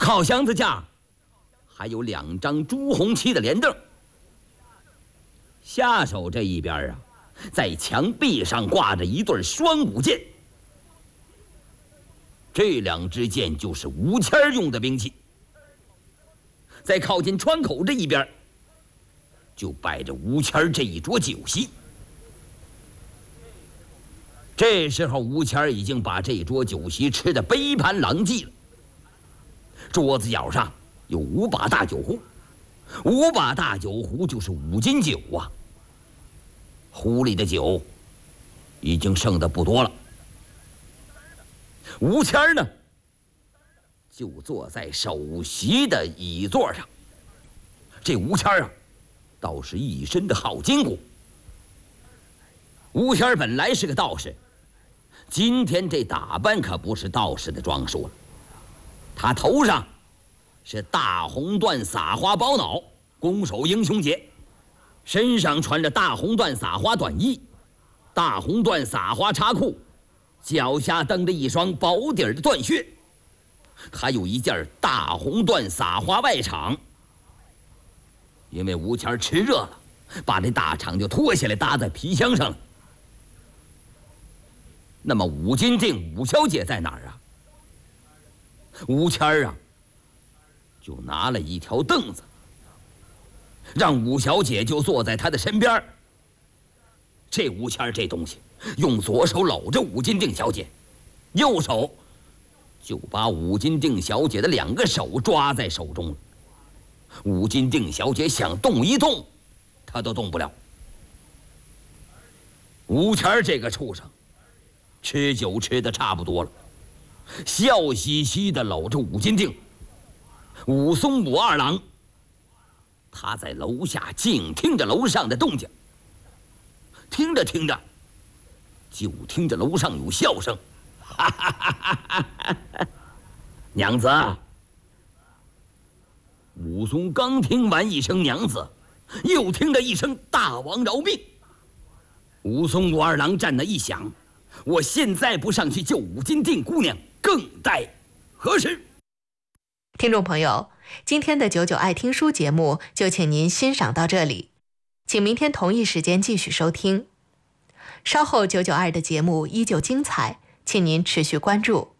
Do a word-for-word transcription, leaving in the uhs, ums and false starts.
靠箱子架还有两张朱红漆的连凳。下手这一边啊，在墙壁上挂着一对双股剑，这两支剑就是吴谦用的兵器。在靠近窗口这一边，就摆着吴谦这一桌酒席。这时候，吴谦已经把这桌酒席吃得杯盘狼藉了。桌子角上有五把大酒壶，五把大酒壶就是五斤酒啊。壶里的酒已经剩得不多了。吴谦呢，就坐在首席的椅座上。这吴谦啊，倒是一身的好筋骨。吴谦本来是个道士，今天这打扮可不是道士的装束了。他头上是大红缎撒花包脑，拱手英雄结，身上穿着大红缎撒花短衣，大红缎撒花插裤，脚下蹬着一双薄底儿的缎靴，还有一件大红缎撒花外氅。因为吴谦吃热了，把这大氅就脱下来搭在皮箱上了。那么武金定、武小姐在哪儿啊？吴谦啊，就拿了一条凳子，让武小姐就坐在他的身边。这吴谦这东西，用左手搂着武金定小姐，右手就把武金定小姐的两个手抓在手中了。武金定小姐想动一动，她都动不了。吴谦这个畜生，吃酒吃的差不多了，笑嘻嘻的搂着武金定。武松、武二郎，他在楼下静听着楼上的动静。听着听着，就听着楼上有笑声，哈哈哈哈哈哈！娘子。武松刚听完一声娘子，又听着一声大王饶命。武松、武二郎站那一想，我现在不上去救武金定姑娘，更待何时？ 听众朋友，今天的九九爱听书节目就请您欣赏到这里，请明天同一时间继续收听。稍后九九二的节目依旧精彩，请您持续关注。